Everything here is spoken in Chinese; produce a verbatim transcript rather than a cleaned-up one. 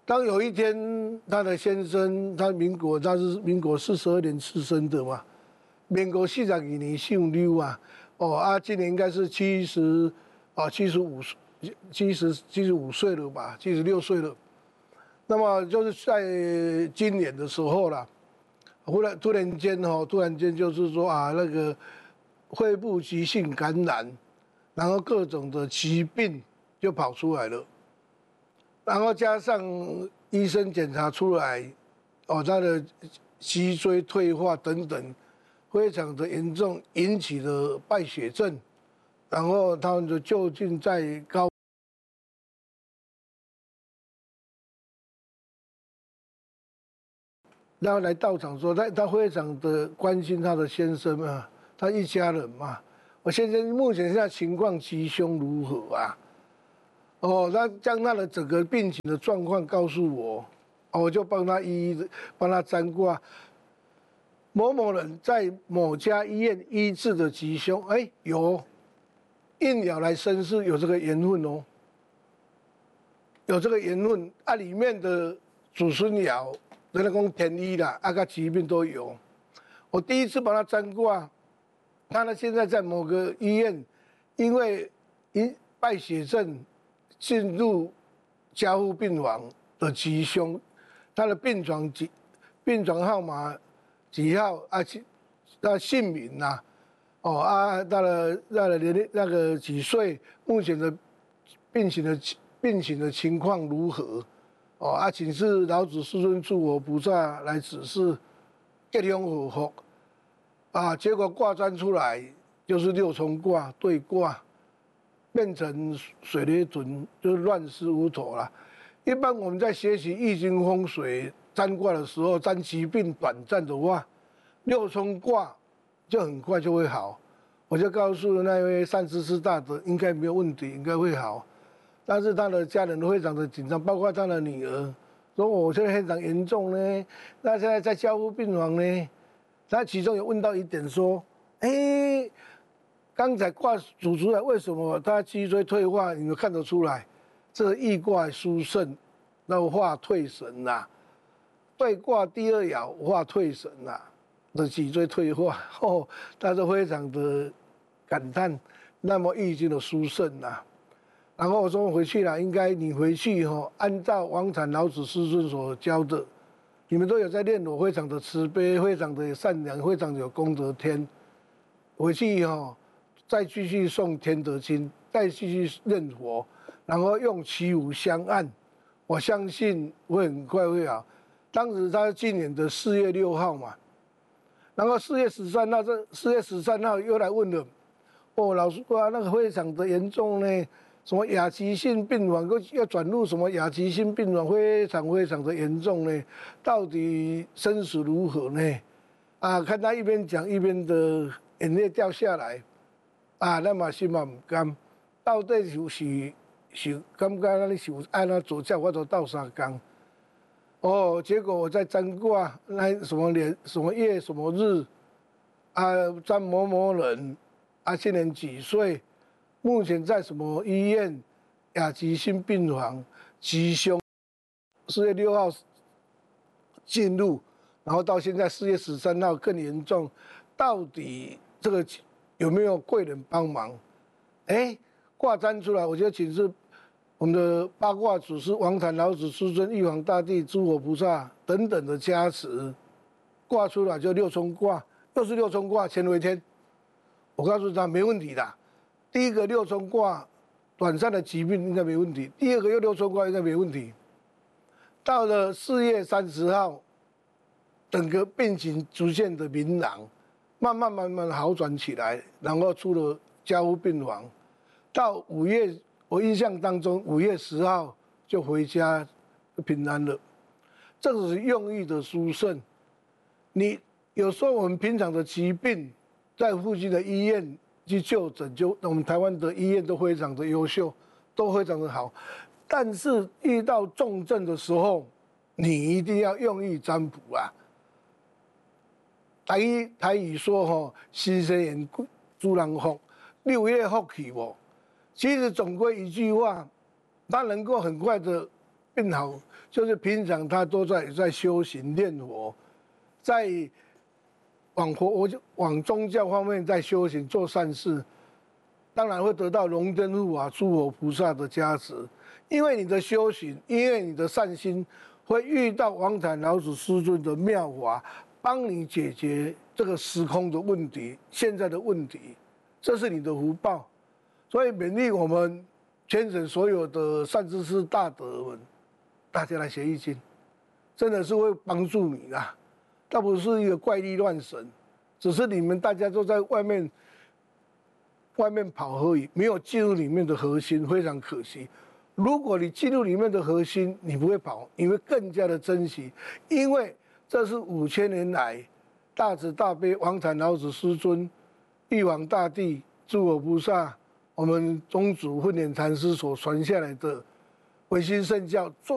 当有一天他的先生，他民国他是民国四十二年出生的嘛，民国四十二年姓刘啊，哦啊，今年应该是七十啊七十五七十七十五岁了吧，七十六岁了。那么就是在今年的时候啦，忽然突然间哈，突然间就是说啊，那个肺部急性感染，然后各种的疾病就跑出来了。然后加上医生检查出来，哦，他的脊椎退化等等，非常的严重，引起了败血症。然后他们就就近在高，然后来到场说，他他非常的关心他的先生嘛，他一家人嘛。我先生目前现在情况吉凶如何啊？哦，他将他的整个病情的状况告诉我，哦，我就帮他一一的帮他占卦。某某人在某家医院医治的吉凶，哎，有应爻来生是有这个缘分哦，有这个缘分啊，里面的祖孙爻，人家讲天医啦，啊个疾病都有。我第一次帮他占卦，他呢现在在某个医院，因为因败血症。进入加护病房的吉凶，他的病床几病床号码几号啊？他姓名呐、啊，哦啊，他的他的年那个几岁？目前的病情的病情的情况如何？哦啊，请示老子师尊诸佛菩萨来指示，吉凶祸福啊。结果卦占出来就是六冲卦对卦。变成水雷屯，就是乱世无头了。一般我们在学习易经风水占卦的时候，占疾病短暂的话，六冲卦就很快就会好。我就告诉那位善知识大德，应该没有问题，应该会好。但是他的家人非常的紧张，包括他的女儿，说我现在非常严重呢，那现在在加护病房呢。他其中有问到一点说，哎、欸。刚才卦主出来，为什么他脊椎退化？你们看得出来，这易卦殊胜，那化退神呐、啊。对卦第二爻化退神呐、啊，的脊椎退化，哦，他是非常的感叹。那么易经的殊胜呐、啊，然后我说回去了，应该你回去哈、哦，按照王禅老子师尊所教的，你们都有在练，我非常的慈悲，非常的善良，非常的有功德天。回去哈、哦。再继续诵天德经，再继续念佛，然后用其五相按，我相信会很快会好。当时他今年的四月六号嘛，然后四月十三号，这四月十三号又来问了，哦，老师啊，那个非常的严重呢，什么亚急性病房，要转入什么亚急性病房，非常非常的严重呢，到底生死如何呢？啊，看他一边讲一边的眼泪掉下来。啊，咱嘛心嘛唔甘，到底就是是感觉咱是按那做教，我都斗三工。哦，结果我在占卦，那什么年、什么月、什么日，啊，占某某人，啊，今年几岁，目前在什么医院，亚急性病房，吉凶，四月六号进入，然后到现在四月十三号更严重，到底这个？有没有贵人帮忙？哎，卦占出来，我就请示我们的八卦祖师王禅老子师尊、玉皇大帝、诸佛菩萨等等的加持，卦出来就六冲卦，又是六冲卦，乾为天。我告诉他没问题的。第一个六冲卦，短暂的疾病应该没问题；第二个又六冲卦应该没问题。到了四月三十号，整个病情逐渐的明朗。慢慢慢慢好转起来，然后出了加护病房，到五月，我印象当中五月十号就回家平安了。这个是用意的殊胜。你有时候我们平常的疾病，在附近的医院去就诊，就我们台湾的医院都非常的优秀，都非常的好。但是遇到重症的时候，你一定要用意占卜啊。台语台语说吼，新生人主人福，你有迄个福气无？其实总归一句话，他能够很快的变好，就是平常他都在在修行念佛，在往佛我就往宗教方面在修行做善事，当然会得到龙天护法、诸佛菩萨的加持。因为你的修行，因为你的善心，会遇到王禅老子师尊的妙法，帮你解决这个时空的问题、现在的问题，这是你的福报。所以勉励我们全省所有的善知识大德们，大家来学易经，真的是会帮助你的。它不是一个怪力乱神，只是你们大家都在外面外面跑而已，没有进入里面的核心，非常可惜。如果你进入里面的核心，你不会跑，你会更加的珍惜，因为这是五千年来大慈大悲王禅老子师尊、玉皇大帝、诸佛菩萨、我们宗主慧远禅师所传下来的唯心圣教。